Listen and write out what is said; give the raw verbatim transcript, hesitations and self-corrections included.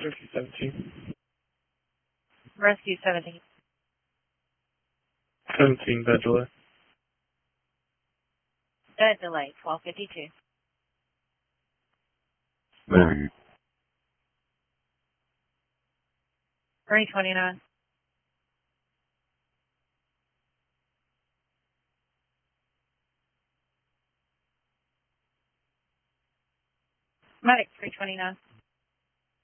Rescue seventeen. Rescue seventeen. seventeen, bed delay. Bed delay, twelve fifty-two. Navy. three twenty-nine. Medic three twenty-nine.